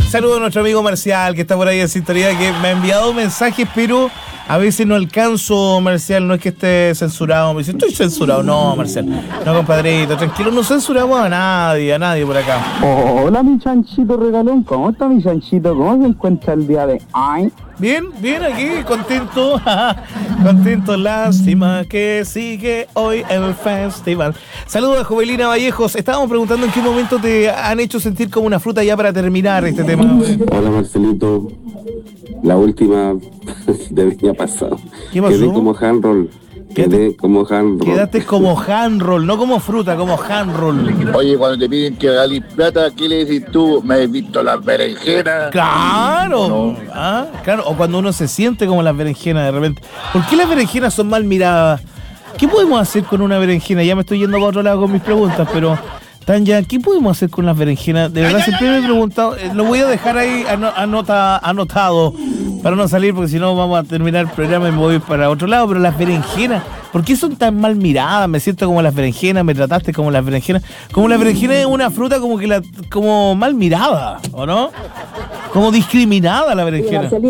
Saludos a nuestro amigo Marcial, que está por ahí en sintonía, que me ha enviado mensajes, pero a veces no alcanzo, Marcial, no es que esté censurado. Me dice, estoy censurado. No, Marcial, no, compadrito, tranquilo, no censuramos a nadie por acá. Hola, mi chanchito regalón, ¿cómo está mi chanchito? ¿Cómo se encuentra el día de hoy? Bien, aquí, contento, contento, lástima que sigue hoy el festival. Saludos a Jovelina Vallejos. Estábamos preguntando en qué momento te han hecho sentir como una fruta ya para terminar este tema. Hola, Marcelito. La última de Viña pasado. ¿Qué pasó? Quedé como handroll. Quedaste como handroll, no como fruta, como handroll. Oye, cuando te piden que regalís plata, ¿qué le decís tú? ¿Me has visto las berenjenas? Claro, No. claro, o cuando uno se siente como las berenjenas de repente. ¿Por qué las berenjenas son mal miradas? ¿Qué podemos hacer con una berenjena? Ya me estoy yendo para otro lado con mis preguntas, pero Tanya, ¿qué podemos hacer con las berenjenas? De verdad siempre me he preguntado, lo voy a dejar ahí anotado para no salir, porque si no vamos a terminar el programa y me voy para otro lado. Pero las berenjenas, ¿por qué son tan mal miradas? Me siento como las berenjenas, me trataste como las berenjenas. Como la berenjena es una fruta como mal mirada, ¿o no? Como discriminada la berenjena.